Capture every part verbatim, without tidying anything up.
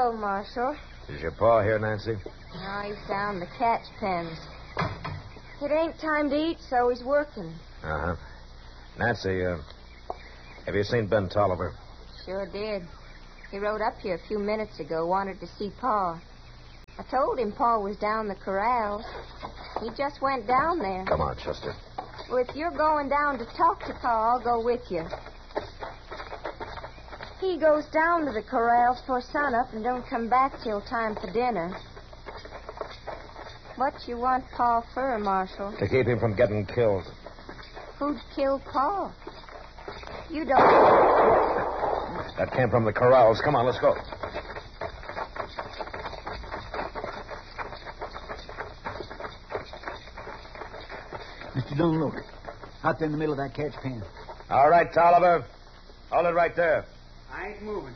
Hello, Marshal. Is your pa here, Nancy? No, he's down the catch pens. It ain't time to eat, so he's working. Uh-huh. Nancy, uh, have you seen Ben Tolliver? Sure did. He rode up here a few minutes ago, wanted to see Pa. I told him Pa was down the corrals. He just went down there. Come on, Chester. Well, if you're going down to talk to Pa, I'll go with you. He goes down to the corrals for sunup and don't come back till time for dinner. What you want Pa for, Marshal? To keep him from getting killed. Who'd kill Pa? You don't... That came from the corrals. Come on, let's go. Mister Dunlop, out there in the middle of that catch pen. All right, Tolliver. Hold it right there. I ain't moving.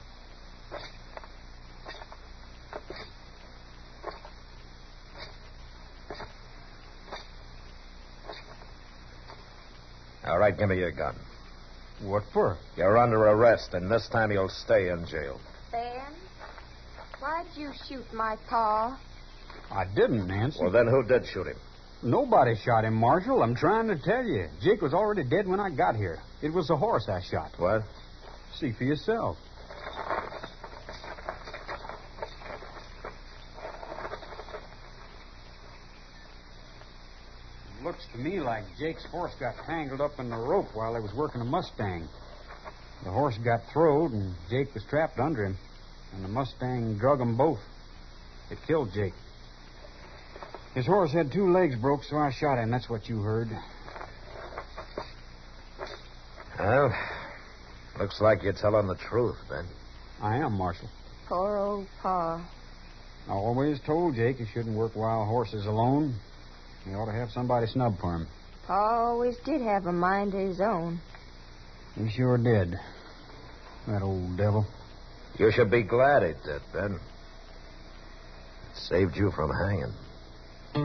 All right, give me your gun. What for? You're under arrest, and this time you'll stay in jail. Ben, why'd you shoot my Pa? I didn't, Nancy. Well, then who did shoot him? Nobody shot him, Marshal. I'm trying to tell you. Jake was already dead when I got here. It was the horse I shot. What? See for yourself. It looks to me like Jake's horse got tangled up in the rope while he was working a Mustang. The horse got throwed, and Jake was trapped under him. And the Mustang drug them both. It killed Jake. His horse had two legs broke, so I shot him. That's what you heard. Well, looks like you're telling the truth, Ben. I am, Marshal. Poor old Pa. I always told Jake he shouldn't work wild horses alone. He ought to have somebody snub for him. Pa always did have a mind of his own. He sure did. That old devil. You should be glad he did, Ben. It saved you from hanging.